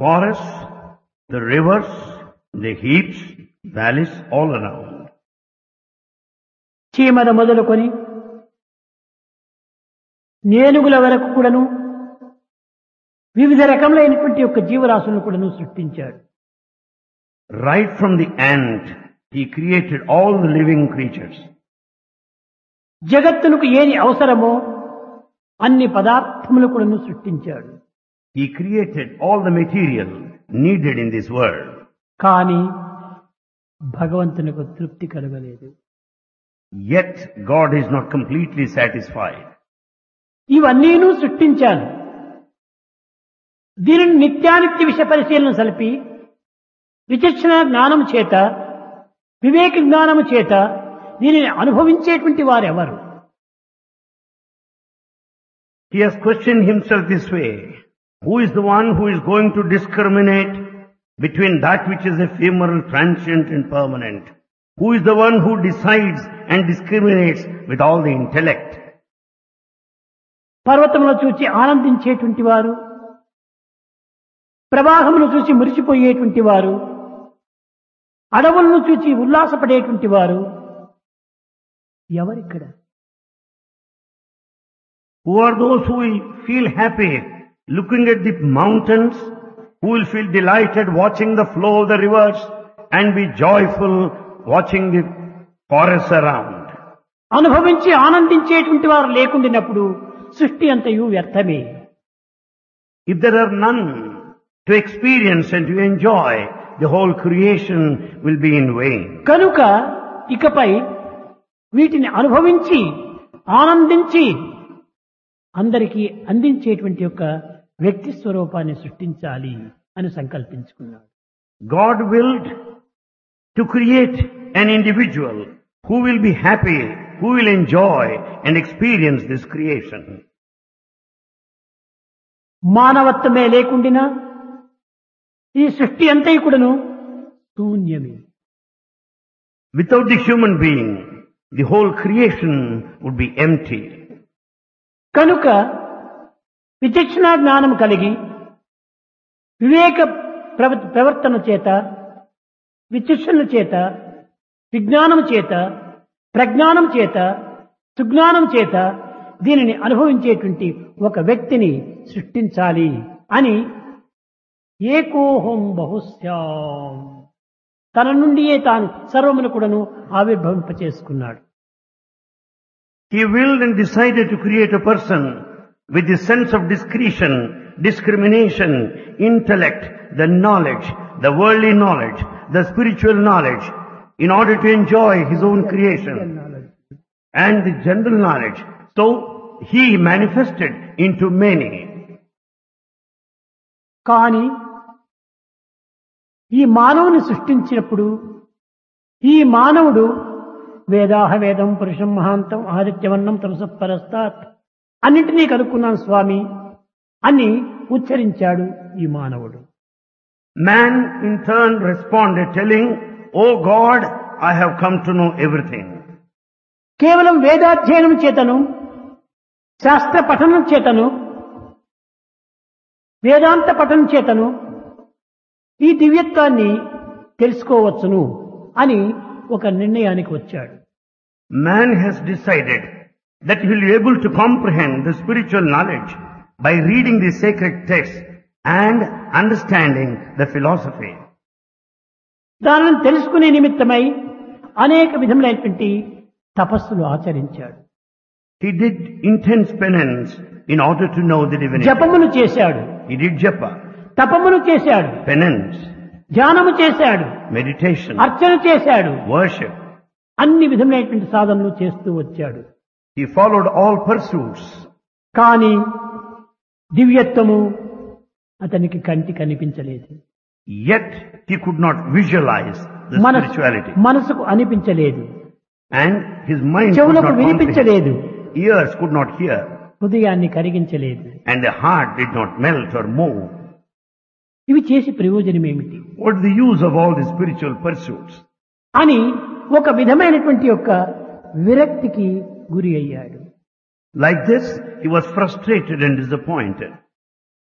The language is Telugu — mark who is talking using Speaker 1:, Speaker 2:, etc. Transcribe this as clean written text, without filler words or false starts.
Speaker 1: forests, the rivers, the heaps, valleys all around.
Speaker 2: చీమల మొదలుకొని నేనుగుల వరకు కూడాను వివిధ రకములైనటువంటి యొక్క జీవరాశులను కూడాను సృష్టించాడు.
Speaker 1: Right from the ant, he created all the living creatures.
Speaker 2: జగత్తునకు ఏది అవసరమో అన్ని పదార్థములు కూడాను సృష్టించాడు.
Speaker 1: He created all the material needed in this world.
Speaker 2: కానీ భగవంతునికి తృప్తి కలగలేదు.
Speaker 1: Yet God is not completely satisfied.
Speaker 2: ఇవన్నీను సృష్టించాను, దీనిని నిత్యానిత్య విషయ పరిశీలన సలిపి విచక్షణ జ్ఞానము చేత వివేక జ్ఞానము చేత దీనిని అనుభవించేటువంటి వారెవరు?
Speaker 1: He has questioned himself this way. Who is the one who is going to discriminate between that which is ephemeral, transient and permanent? Who is the one who decides and discriminates with all the intellect?
Speaker 2: పర్వతమును చూచి ఆనందించేటువంటి వారు, ప్రవాహమును చూసి మురిసిపోయేటువంటి వారు, అడవులను చూచి ఉల్లాసపడేటువంటి వారు ఎవరిక్కడ?
Speaker 1: Who are those who will feel happy looking at the mountains, who will feel delighted watching the flow of the rivers and be joyful watching the forests around?
Speaker 2: అనుభవించి ఆనందించేటువంటి వారు లేకుండినప్పుడు సృష్టి అంతయు వ్యర్థమే.
Speaker 1: If there are none to experience and to enjoy, the whole creation will be in vain.
Speaker 2: కనుక ఇకపై వీటిని అనుభవించి ఆనందించి అందరికీ అందించేటువంటి యొక్క వ్యక్తి స్వరూపాన్ని సృష్టించాలి అని సంకల్పించుకున్నాడు.
Speaker 1: God willed to create an individual who will be happy, who will enjoy and experience this creation.
Speaker 2: మానవత్వమే లేకుండినా ఈ సృష్టి అంతైకుడను శూన్యమే.
Speaker 1: Without the human being, the whole creation would be empty.
Speaker 2: కనుక విచక్షణ జ్ఞానం కలిగి వివేక ప్రవర్తన చేత విచక్షణ చేత విజ్ఞానం చేత ప్రజ్ఞానం చేత సుజ్ఞానం చేత దీనిని అనుభవించేటువంటి ఒక వ్యక్తిని సృష్టించాలి అని ఏకోహం బహుశ్యాం తన నుండియే తాను సర్వమును కూడాను ఆవిర్భవింపచేసుకున్నాడు.
Speaker 1: He willed and decided to create a person with the sense of discretion, discrimination, intellect, the knowledge, the worldly knowledge, the spiritual knowledge, in order to enjoy his own creation and the general knowledge. So he manifested into many.
Speaker 2: కానీ ఈ మానవుని సృష్టించినప్పుడు ఈ మానవుడు వేదాహ వేదం పురుషం మహాంతం ఆదిత్యవర్ణం తమసపరస్తాత్ అన్నింటినీ కనుక్కున్నాను స్వామి అని ఉచ్చరించాడు ఈ మానవుడు.
Speaker 1: Man in turn responded telling, "Oh God, I have come to know everything."
Speaker 2: కేవలం వేదాధ్యయనం చేతను శాస్త్ర పఠనం చేతను వేదాంత పఠనం చేతను ఈ దివ్యత్వాన్ని తెలుసుకోవచ్చును అని ఒక నిర్ణయానికి వచ్చాడు.
Speaker 1: Man has decided that he will be able to comprehend the spiritual knowledge by reading the sacred texts and understanding the philosophy.
Speaker 2: దానిని తెలుసుకునే నిమిత్తమై అనేక విధములైనటువంటి తపస్సులు ఆచరించాడు.
Speaker 1: He did intense penance in order to know the divinity.
Speaker 2: జపములు చేశాడు,
Speaker 1: He did japa,
Speaker 2: తపములు చేశాడు,
Speaker 1: penance,
Speaker 2: ధ్యానము చేశాడు,
Speaker 1: meditation,
Speaker 2: అర్చన చేశాడు,
Speaker 1: worship.
Speaker 2: అన్ని విధములైనటువంటి సాధనలు చేస్తూ వచ్చాడు.
Speaker 1: He followed all pursuits.
Speaker 2: కానీ దివ్యత్వము అతనికి కంటి కనిపించలేదు.
Speaker 1: Yet he could not visualize the spirituality.
Speaker 2: మనసుకు అనిపించలేదు,
Speaker 1: And his mind could
Speaker 2: చెవులకు
Speaker 1: not comprehend.
Speaker 2: వినిపించలేదు,
Speaker 1: Ears could not hear.
Speaker 2: హృదయాన్ని కరిగించలేదు.
Speaker 1: And the heart did not melt or move.
Speaker 2: ఇవి చేసి ప్రయోజనం ఏమిటి
Speaker 1: What is the use of all the spiritual pursuits?
Speaker 2: అని ఒక విధమైనటువంటి యొక్క విరక్తికి గురి అయ్యాడు.
Speaker 1: Like this, he was frustrated and disappointed.